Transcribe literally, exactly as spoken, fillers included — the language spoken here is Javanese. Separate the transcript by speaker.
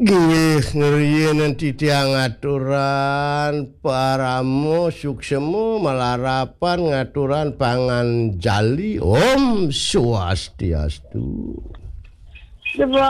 Speaker 1: Nggih ngeriyen titiang ngaturan paramu suksemu malarapan ngaturan pangan jali Om Swastiastu.